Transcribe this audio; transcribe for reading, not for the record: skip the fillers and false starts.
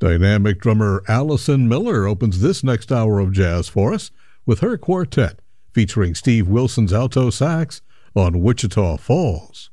Dynamic drummer Allison Miller opens this next hour of jazz for us with her quartet featuring Steve Wilson's alto sax on Wichita Falls.